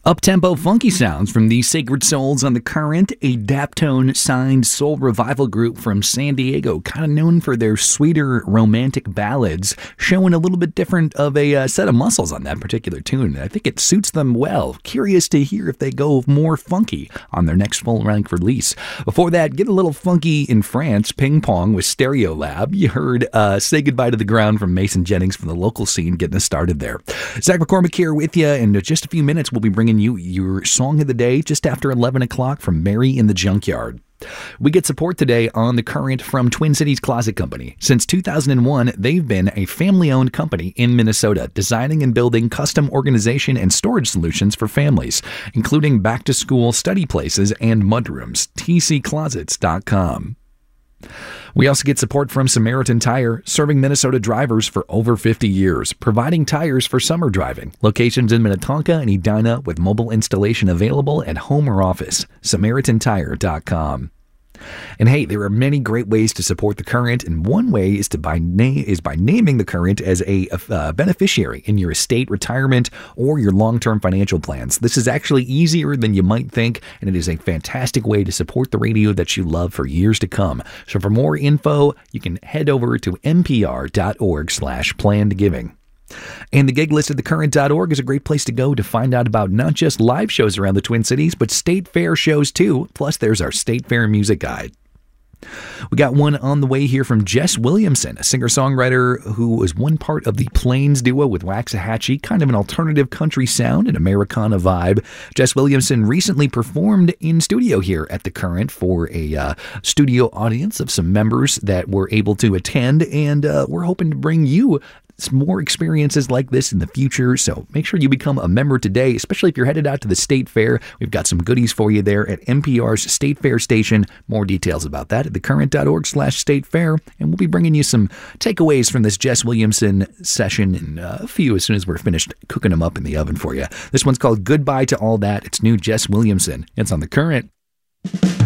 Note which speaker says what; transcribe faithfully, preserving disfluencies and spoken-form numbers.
Speaker 1: Up-tempo funky sounds from the Sacred Souls on the Current, a Daptone-signed soul revival group from San Diego, kind of known for their sweeter romantic ballads, showing a little bit different of a uh, set of muscles on that particular tune. I think it suits them well. Curious to hear if they go more funky on their next full-length release. Before that, get a little funky in France, Ping Pong with Stereolab. You heard uh, Say Goodbye to the Ground from Mason Jennings from the local scene, getting us started there. Zach McCormick here with you, and in just a few minutes we'll be bringing you your song of the day just after eleven o'clock from Mary in the Junkyard. We get support today on The Current from Twin Cities Closet Company. Since two thousand one, they've been a family-owned company in Minnesota, designing and building custom organization and storage solutions for families, including back-to-school study places and mudrooms. T C closets dot com. We also get support from Samaritan Tire, serving Minnesota drivers for over fifty years, providing tires for summer driving. Locations in Minnetonka and Edina with mobile installation available at home or office. Samaritan Tire dot com. And hey, there are many great ways to support The Current, and one way is to by name is by naming The Current as a uh, beneficiary in your estate, retirement, or your long-term financial plans. This is actually easier than you might think, and it is a fantastic way to support the radio that you love for years to come. So for more info, you can head over to n p r dot org slash planned giving. And the gig list at the current dot org is a great place to go to find out about not just live shows around the Twin Cities, but state fair shows too. Plus, there's our state fair music guide. We got one on the way here from Jess Williamson, a singer-songwriter who was one part of the Plains duo with Waxahachie, kind of an alternative country sound and Americana vibe. Jess Williamson recently performed in studio here at The Current for a uh, studio audience of some members that were able to attend, and uh, we're hoping to bring you some more experiences like this in the future, so make sure you become a member today, especially if you're headed out to the State Fair. We've got some goodies for you there at N P R's State Fair Station. More details about that at the current dot org slash state fair, and we'll be bringing you some takeaways from this Jess Williamson session in uh, a few as soon as we're finished cooking them up in the oven for you. This one's called Goodbye to All That. It's new Jess Williamson. It's on The Current.